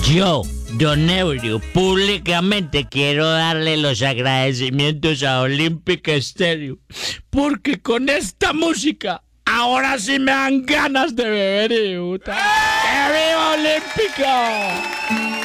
Yo, Don Eurio, públicamente quiero darle los agradecimientos a Olympic Stereo, porque con esta música ahora sí me dan ganas de beber, puta. ¡Que viva Olímpica!